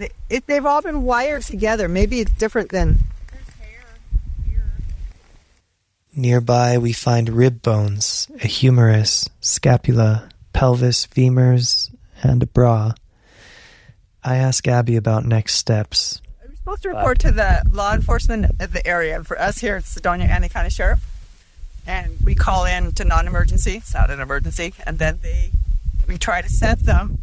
they've all been wired together. Maybe it's different than... Nearby, we find rib bones, a humerus, scapula, pelvis, femurs, and a bra. I ask Abby about next steps. We're supposed to report to the law enforcement of the area. For us here, it's Sedonia County County Sheriff. And we call in to non-emergency. It's not an emergency. And then we try to send them.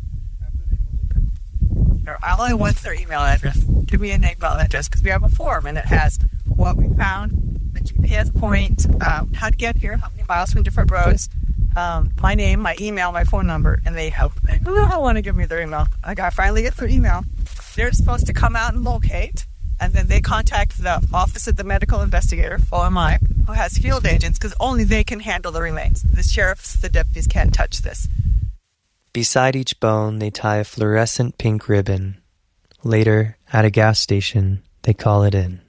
All I want is their email address. Give me an email address because we have a form and it has what we found, the GPS point, how to get here, how many miles from different roads, my name, my email, my phone number, and they don't want to give me their email. I finally get their email. They're supposed to come out and locate, and then they contact the Office of the Medical Investigator, OMI, who has field agents, because only they can handle the remains. The sheriffs, the deputies can't touch this. Beside each bone, they tie a fluorescent pink ribbon. Later, at a gas station, they call it in.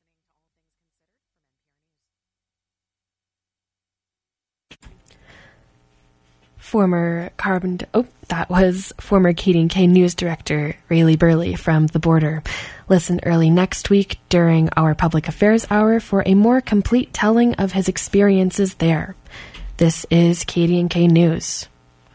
That was former KDNK News Director Rayleigh Burley from The Border. Listen early next week during our Public Affairs Hour for a more complete telling of his experiences there. This is KDNK News.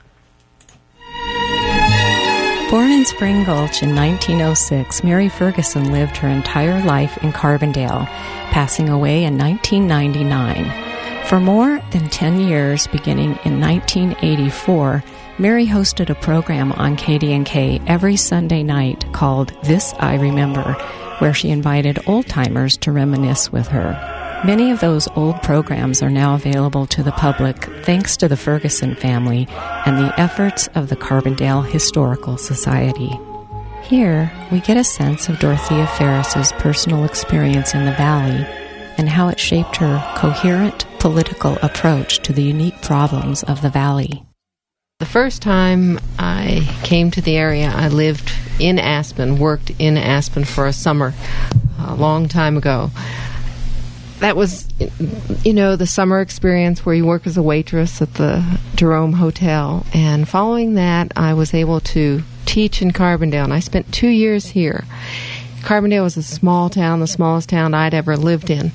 Born in Spring Gulch in 1906, Mary Ferguson lived her entire life in Carbondale, passing away in 1999. For more than 10 years, beginning in 1984, Mary hosted a program on KDNK every Sunday night called This I Remember, where she invited old-timers to reminisce with her. Many of those old programs are now available to the public thanks to the Ferguson family and the efforts of the Carbondale Historical Society. Here, we get a sense of Dorothea Ferris's personal experience in the Valley and how it shaped her coherent political approach to the unique problems of the Valley. The first time I came to the area, I lived in Aspen, worked in Aspen for a summer, a long time ago. That was, the summer experience where you work as a waitress at the Jerome Hotel. And following that, I was able to teach in Carbondale, and I spent 2 years here. Carbondale was a small town, the smallest town I'd ever lived in.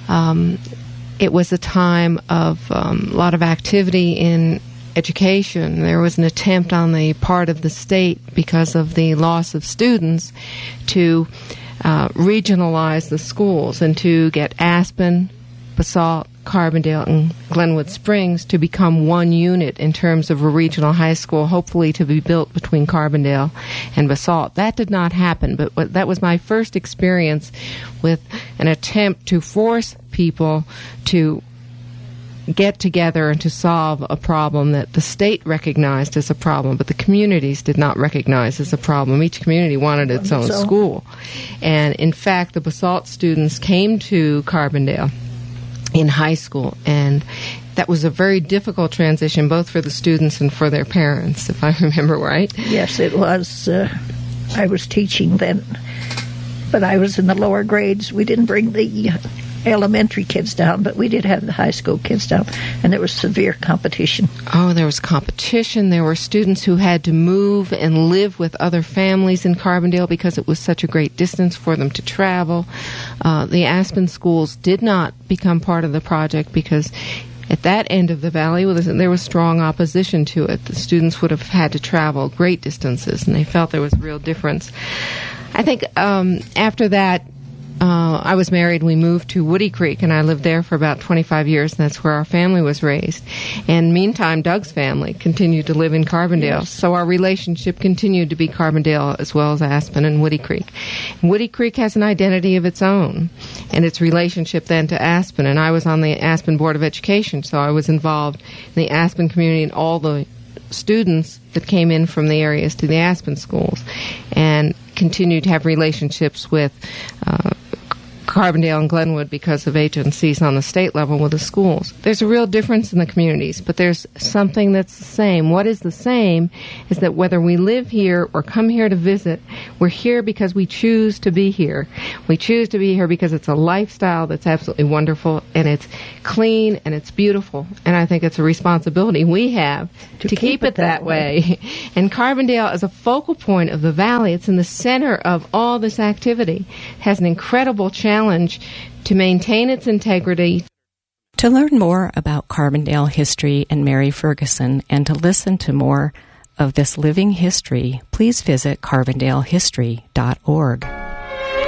It was a time of a lot of activity in education. There was an attempt on the part of the state, because of the loss of students, to regionalize the schools and to get Aspen, Basalt, Carbondale, and Glenwood Springs to become one unit in terms of a regional high school, hopefully to be built between Carbondale and Basalt. That did not happen, but that was my first experience with an attempt to force people to get together and to solve a problem that the state recognized as a problem, but the communities did not recognize as a problem. Each community wanted its own school. And in fact, the Basalt students came to Carbondale in high school, and that was a very difficult transition, both for the students and for their parents, if I remember right. Yes, it was. I was teaching then, but I was in the lower grades. We didn't bring the elementary kids down, but we did have the high school kids down, and there was severe competition. Oh, there was competition. There were students who had to move and live with other families in Carbondale because it was such a great distance for them to travel. The Aspen schools did not become part of the project because at that end of the valley, there was strong opposition to it. The students would have had to travel great distances, and they felt there was a real difference. I think after that, I was married. We moved to Woody Creek, and I lived there for about 25 years, and that's where our family was raised. And meantime, Doug's family continued to live in Carbondale, yes. So our relationship continued to be Carbondale as well as Aspen and Woody Creek. And Woody Creek has an identity of its own, and its relationship then to Aspen. And I was on the Aspen Board of Education, so I was involved in the Aspen community and all the students that came in from the areas to the Aspen schools, and continued to have relationships with Carbondale and Glenwood because of agencies on the state level with the schools. There's a real difference in the communities, but there's something that's the same. What is the same is that whether we live here or come here to visit, we're here because we choose to be here. We choose to be here because it's a lifestyle that's absolutely wonderful, and it's clean, and it's beautiful. And I think it's a responsibility we have to keep it that way. And Carbondale is a focal point of the valley. It's in the center of all this activity. It has an incredible challenge to maintain its integrity. To learn more about Carbondale history and Mary Ferguson, and to listen to more of this living history, please visit carbondalehistory.org.